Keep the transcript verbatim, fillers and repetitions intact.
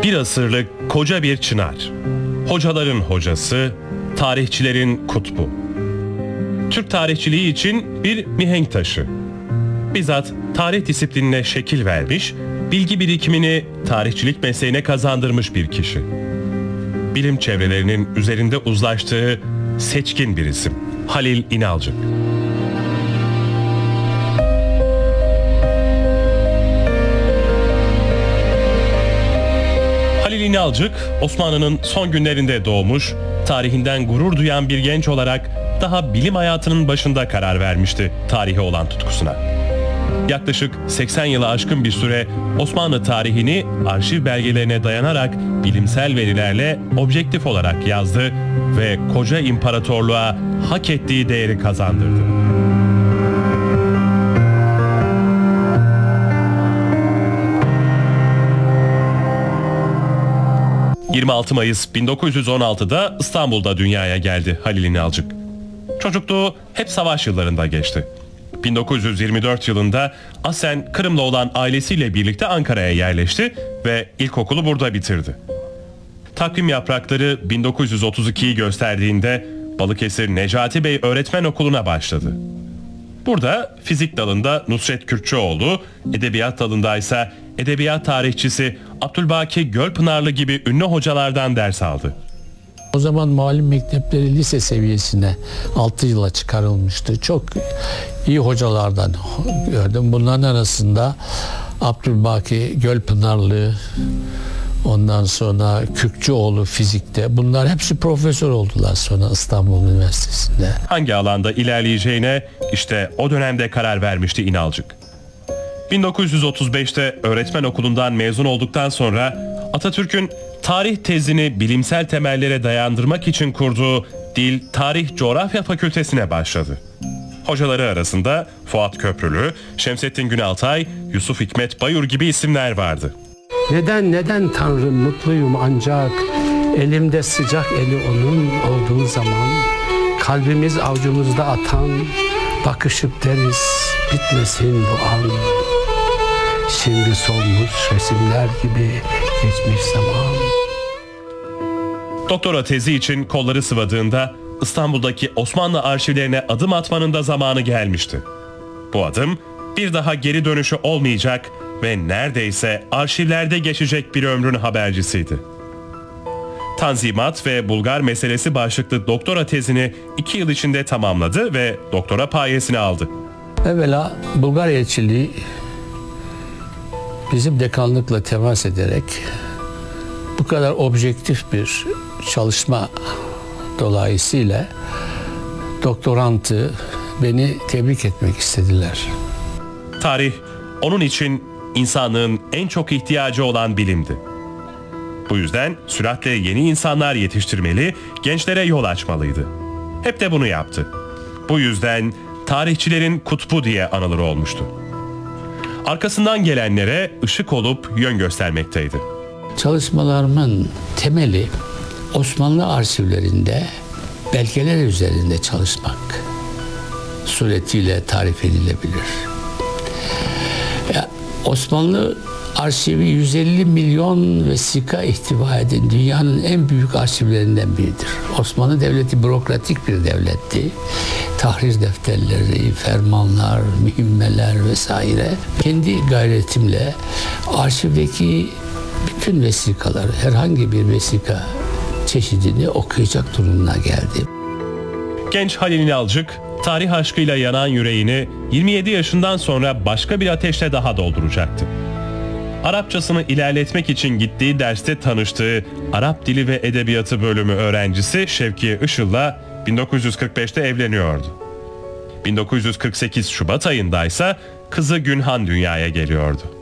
Bir asırlık koca bir çınar. Hocaların hocası, tarihçilerin kutbu. Türk tarihçiliği için bir mihenk taşı. Bizzat tarih disiplinine şekil vermiş, bilgi birikimini tarihçilik mesleğine kazandırmış bir kişi. Bilim çevrelerinin üzerinde uzlaştığı seçkin bir isim. Halil İnalcık. Halil İnalcık, Osmanlı'nın son günlerinde doğmuş, tarihinden gurur duyan bir genç olarak daha bilim hayatının başında karar vermişti tarihe olan tutkusuna. Yaklaşık seksen yılı aşkın bir süre Osmanlı tarihini arşiv belgelerine dayanarak bilimsel verilerle objektif olarak yazdı ve koca imparatorluğa hak ettiği değeri kazandırdı. yirmi altı Mayıs bin dokuz yüz on altıda İstanbul'da dünyaya geldi Halil İnalcık. Çocukluğu hep savaş yıllarında geçti. bin dokuz yüz yirmi dört yılında aslen Kırımlı olan ailesiyle birlikte Ankara'ya yerleşti ve ilkokulu burada bitirdi. Takvim yaprakları bin dokuz yüz otuz ikiyi gösterdiğinde Balıkesir Necati Bey Öğretmen Okulu'na başladı. Burada fizik dalında Nusret Kürkçüoğlu, edebiyat dalında ise edebiyat tarihçisi Abdülbaki Gölpınarlı gibi ünlü hocalardan ders aldı. O zaman muallim mektepleri lise seviyesine altı yıla çıkarılmıştı. Çok iyi hocalardan gördüm. Bunların arasında Abdülbaki Gölpınarlı, ondan sonra Kürkçüoğlu fizikte. Bunlar hepsi profesör oldular sonra İstanbul Üniversitesi'nde. Hangi alanda ilerleyeceğine işte o dönemde karar vermişti İnalcık. bin dokuz yüz otuz beşte öğretmen okulundan mezun olduktan sonra Atatürk'ün tarih tezini bilimsel temellere dayandırmak için kurduğu Dil, Tarih, Coğrafya Fakültesine başladı. Hocaları arasında Fuat Köprülü, Şemsettin Günaltay, Yusuf Hikmet Bayur gibi isimler vardı. Neden neden Tanrım mutluyum ancak elimde sıcak eli onun olduğu zaman, kalbimiz avucumuzda atan, bakışıp deriz bitmesin bu an. Şimdi solmuş resimler gibi geçmiş zaman. Doktora tezi için kolları sıvadığında İstanbul'daki Osmanlı arşivlerine adım atmanın da zamanı gelmişti. Bu adım bir daha geri dönüşü olmayacak ve neredeyse arşivlerde geçecek bir ömrün habercisiydi. Tanzimat ve Bulgar meselesi başlıklı doktora tezini iki yıl içinde tamamladı ve doktora payesini aldı. Evvela Bulgar elçiliği bizim dekanlıkla temas ederek bu kadar objektif bir çalışma dolayısıyla doktorantı beni tebrik etmek istediler. Tarih onun için insanlığın en çok ihtiyacı olan bilimdi. Bu yüzden süratle yeni insanlar yetiştirmeli, gençlere yol açmalıydı. Hep de bunu yaptı. Bu yüzden tarihçilerin kutbu diye anılır olmuştu. Arkasından gelenlere ışık olup yön göstermekteydi. Çalışmalarımın temeli Osmanlı arşivlerinde belgeler üzerinde çalışmak suretiyle tarif edilebilir. Ya, Osmanlı arşivi yüz elli milyon vesika ihtiva eden dünyanın en büyük arşivlerinden biridir. Osmanlı Devleti bürokratik bir devletti. Tahrir defterleri, fermanlar, mühimmeler vesaire. Kendi gayretimle arşivdeki bütün vesikaları, herhangi bir vesika çeşidini okuyacak durumuna geldim. Genç Halil İnalcık, tarih aşkıyla yanan yüreğini yirmi yedi yaşından sonra başka bir ateşle daha dolduracaktı. Arapçasını ilerletmek için gittiği derste tanıştığı Arap Dili ve Edebiyatı bölümü öğrencisi Şevki Işıl'la bin dokuz yüz kırk beşte evleniyordu. bin dokuz yüz kırk sekiz Şubat ayında ise kızı Günhan dünyaya geliyordu.